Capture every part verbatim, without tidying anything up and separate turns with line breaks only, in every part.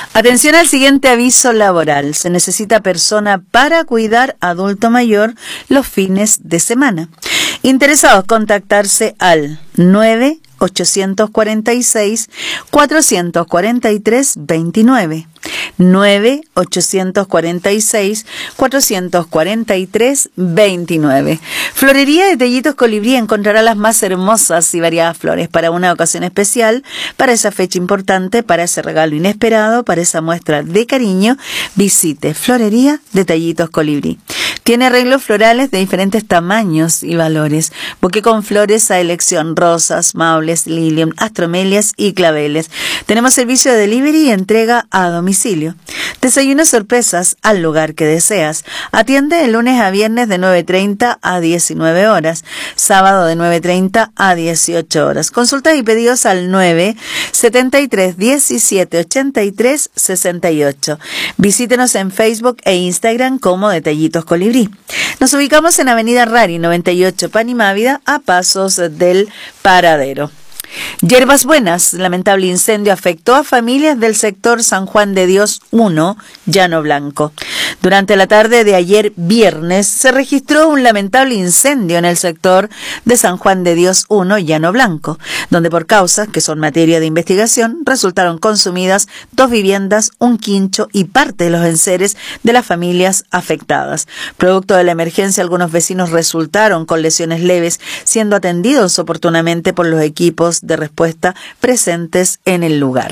Atención al siguiente aviso laboral. Se necesita persona para cuidar adulto mayor los fines de semana. Interesados, contactarse al nueve ochocientos cuarenta y seis cuatrocientos cuarenta y tres veintinueve. nueve ochocientos cuarenta y seis cuatrocientos cuarenta y tres veintinueve. Florería de Tellitos Colibrí encontrará las más hermosas y variadas flores para una ocasión especial, para esa fecha importante, para ese regalo inesperado, para esa muestra de cariño. Visite Florería de Tellitos Colibrí. Tiene arreglos florales de diferentes tamaños y valores. Buque con flores a elección: rosas, maules, lilium, astromelias y claveles. Tenemos servicio de delivery y entrega a domicilio. Desayunos sorpresas al lugar que deseas. Atiende de lunes a viernes de nueve treinta a diecinueve horas. Sábado de nueve treinta a dieciocho horas. Consultas y pedidos al nueve setenta y tres diecisiete ochenta y tres sesenta y ocho. Visítenos en Facebook e Instagram como Detallitos Colibrí. Nos ubicamos en Avenida Rari noventa y ocho, Panimávida, a pasos del Paradero. Hierbas Buenas. Lamentable incendio afectó a familias del sector San Juan de Dios uno, Llano Blanco. Durante la tarde de ayer viernes se registró un lamentable incendio en el sector de San Juan de Dios uno, Llano Blanco, donde por causas que son materia de investigación resultaron consumidas dos viviendas, un quincho y parte de los enseres de las familias afectadas. Producto de la emergencia, algunos vecinos resultaron con lesiones leves, siendo atendidos oportunamente por los equipos de respuesta presentes en el lugar.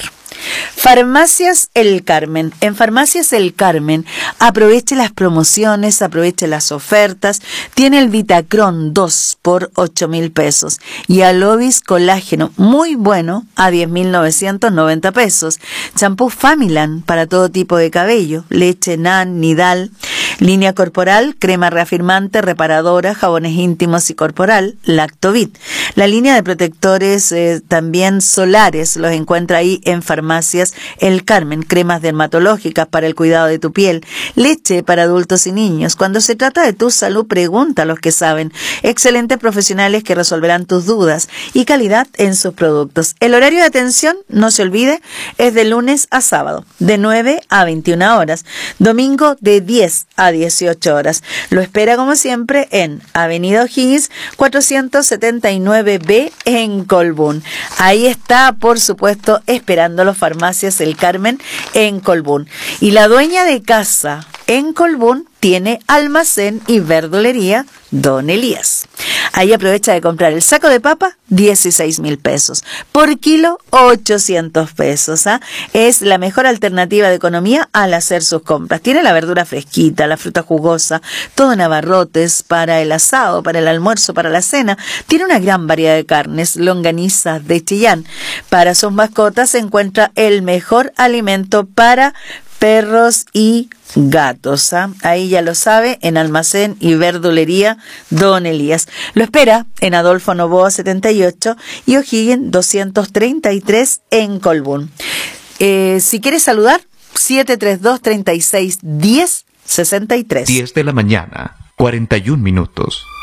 Farmacias El Carmen. En Farmacias El Carmen, aproveche las promociones, aproveche las ofertas. Tiene el Vitacron dos por ocho mil pesos y Alovis Colágeno, muy bueno, a diez mil novecientos noventa pesos. Champú Familan para todo tipo de cabello, leche Nan, Nidal. Línea corporal, crema reafirmante, reparadora, jabones íntimos y corporal, Lactovit. La línea de protectores eh, también solares los encuentra ahí en Farmacias El Carmen. Cremas dermatológicas para el cuidado de tu piel, leche para adultos y niños. Cuando se trata de tu salud, pregunta a los que saben. Excelentes profesionales que resolverán tus dudas y calidad en sus productos. El horario de atención, no se olvide, es de lunes a sábado, de nueve a veintiuna horas. Domingo de diez a dieciocho horas. Lo espera como siempre en Avenida O'Higgins cuatrocientos setenta y nueve B en Colbún. Ahí está, por supuesto, esperando los Farmacias El Carmen en Colbún. Y la dueña de casa en Colbún tiene almacén y verdulería Don Elías. Ahí aprovecha de comprar el saco de papa, dieciséis mil pesos. Por kilo, ochocientos pesos. ¿ah? Es la mejor alternativa de economía al hacer sus compras. Tiene la verdura fresquita, la fruta jugosa, todo en abarrotes para el asado, para el almuerzo, para la cena. Tiene una gran variedad de carnes, longanizas de Chillán. Para sus mascotas se encuentra el mejor alimento para perros y gatos. ¿ah? Ahí ya lo sabe, en almacén y verdulería Don Elías. Lo espera en Adolfo Noboa setenta y ocho y O'Higgins doscientos treinta y tres en Colbún. Eh, si quieres saludar, siete tres dos, treinta y seis, diez, sesenta y tres.
diez de la mañana, cuarenta y un minutos.